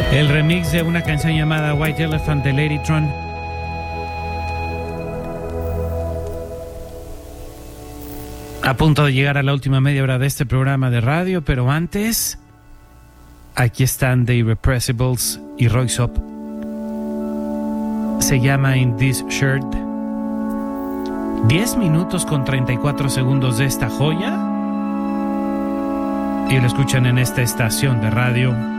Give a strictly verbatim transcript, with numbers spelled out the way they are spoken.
El remix de una canción llamada White Elephant de Ladytron. A punto de llegar a la última media hora de este programa de radio, pero antes, aquí están The Irrepressibles y Royce Up. Se llama In This Shirt. diez minutos con treinta y cuatro segundos de esta joya. Y lo escuchan en esta estación de radio.